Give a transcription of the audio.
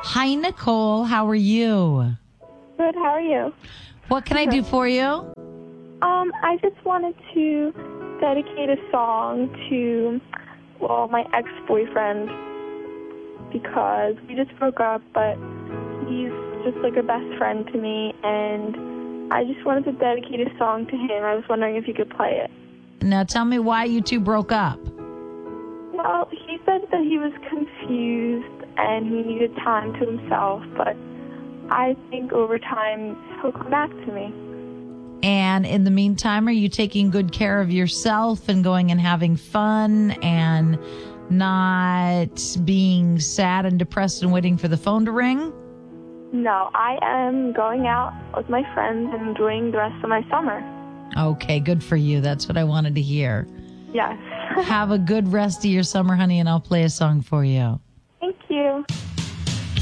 Hi, Nicole. How are you? Good, how are you? What can I do for you? I just wanted to dedicate a song to, my ex-boyfriend because we just broke up, but he's just like a best friend to me, and I just wanted to dedicate a song to him. I was wondering if you could play it. Now tell me why you two broke up. Well, he said that he was confused and he needed time to himself, but I think over time he'll come back to me. And in the meantime, are you taking good care of yourself and going and having fun and not being sad and depressed and waiting for the phone to ring? No, I am going out with my friends and enjoying the rest of my summer. Okay, good for you. That's what I wanted to hear. Yes. Have a good rest of your summer, honey, and I'll play a song for you. Thank you.